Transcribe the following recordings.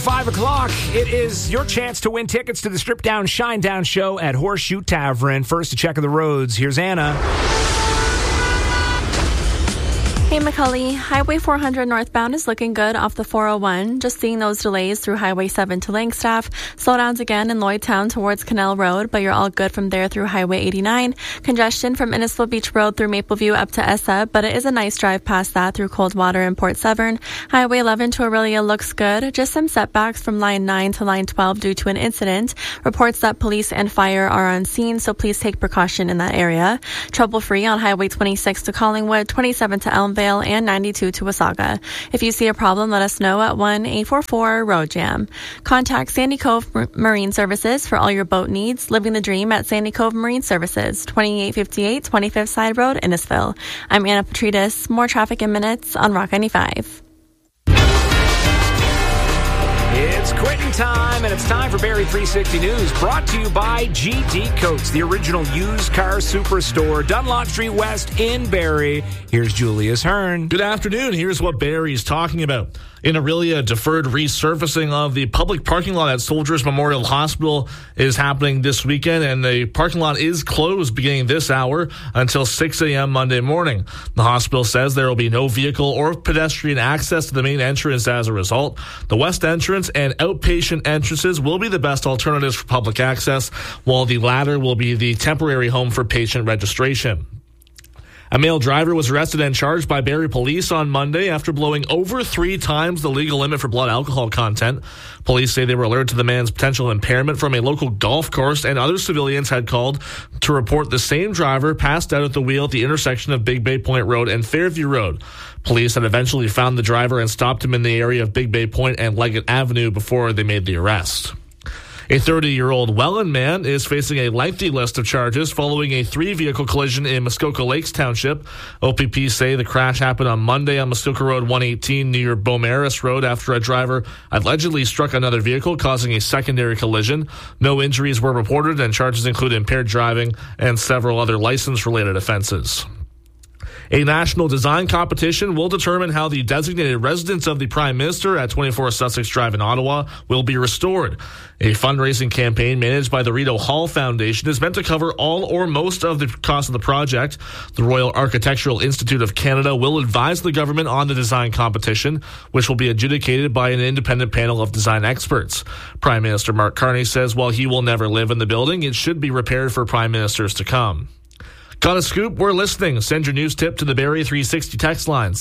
5 o'clock, it is your chance to win tickets to the Strip Down Shine Down show at Horseshoe Tavern. First, a check of the roads. Here's Anna. Hey, McCully. Highway 400 northbound is looking good off the 401. Just seeing those delays through Highway 7 to Langstaff. Slowdowns again in Lloydtown towards Canal Road, but you're all good from there through Highway 89. Congestion from Innisfil Beach Road through Mapleview up to Essa, but it is a nice drive past that through Coldwater and Port Severn. Highway 11 to Aurelia looks good. Just some setbacks from Line 9 to Line 12 due to an incident. Reports that police and fire are on scene, so please take precaution in that area. Trouble-free on Highway 26 to Collingwood, 27 to Elmvale, and 92 to Wasaga. If you see a problem, let us know at 1-844-ROAD-JAM. Contact Sandy Cove Marine Services for all your boat needs. Living the dream at Sandy Cove Marine Services, 2858 25th Side Road, Innisfil. I'm Anna Petridis. More traffic in minutes on Rock 95. It's quitting time, and it's time for Barrie 360 News, brought to you by GT Coats, the original used car superstore, Dunlop Street West in Barrie. Here's Julius Hearn. Good afternoon. Here's what Barrie's talking about. In Aurelia, deferred resurfacing of the public parking lot at Soldiers Memorial Hospital is happening this weekend, and the parking lot is closed beginning this hour until 6 a.m. Monday morning. The hospital says there will be no vehicle or pedestrian access to the main entrance as a result. The west entrance and outpatient entrances will be the best alternatives for public access, while the latter will be the temporary home for patient registration. A male driver was arrested and charged by Barrie police on Monday after blowing over 3 times the legal limit for blood alcohol content. Police say they were alerted to the man's potential impairment from a local golf course, and other civilians had called to report the same driver passed out at the wheel at the intersection of Big Bay Point Road and Fairview Road. Police had eventually found the driver and stopped him in the area of Big Bay Point and Leggett Avenue before they made the arrest. A 30-year-old Welland man is facing a lengthy list of charges following a 3-vehicle collision in Muskoka Lakes Township. OPP say the crash happened on Monday on Muskoka Road 118 near Beaumaris Road after a driver allegedly struck another vehicle, causing a secondary collision. No injuries were reported, and charges include impaired driving and several other license-related offenses. A national design competition will determine how the designated residence of the Prime Minister at 24 Sussex Drive in Ottawa will be restored. A fundraising campaign managed by the Rideau Hall Foundation is meant to cover all or most of the cost of the project. The Royal Architectural Institute of Canada will advise the government on the design competition, which will be adjudicated by an independent panel of design experts. Prime Minister Mark Carney says while he will never live in the building, it should be repaired for prime ministers to come. Got a scoop? We're listening. Send your news tip to the Barrie 360 text line,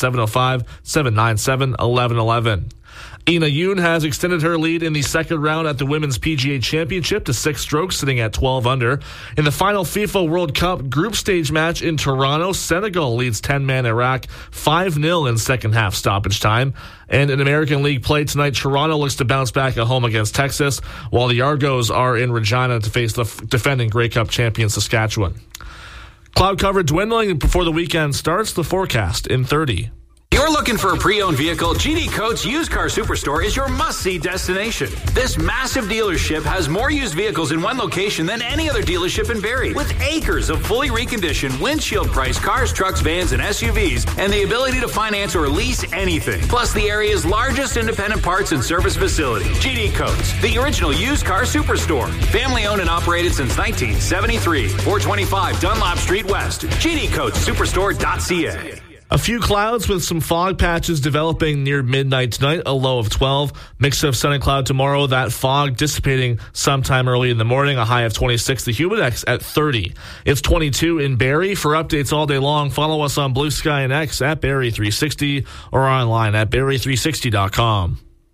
705-797-1111. Ina Yoon has extended her lead in the second round at the Women's PGA Championship to 6 strokes, sitting at 12 under. In the final FIFA World Cup group stage match in Toronto, Senegal leads 10-man Iraq 5-0 in second half stoppage time. And in American League play tonight, Toronto looks to bounce back at home against Texas, while the Argos are in Regina to face the defending Grey Cup champion Saskatchewan. Cloud cover dwindling before the weekend starts. The forecast in 30. You're looking for a pre-owned vehicle? GD Coats Used Car Superstore is your must-see destination. This massive dealership has more used vehicles in one location than any other dealership in Barrie, with acres of fully reconditioned, windshield-priced cars, trucks, vans, and SUVs, and the ability to finance or lease anything. Plus the area's largest independent parts and service facility. GD Coats, the original used car superstore. Family-owned and operated since 1973. 425 Dunlop Street West. GDCoatsSuperstore.ca. A few clouds with some fog patches developing near midnight tonight, a low of 12. Mix of sun and cloud tomorrow, that fog dissipating sometime early in the morning, a high of 26. The Humidex at 30. It's 22 in Barrie. For updates all day long, follow us on Blue Sky and X at Barrie 360 or online at Barrie360.com.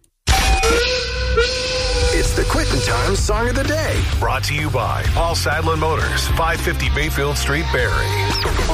It's the Quittin' Time Song of the Day. Brought to you by Paul Sadlin Motors, 550 Bayfield Street, Barrie.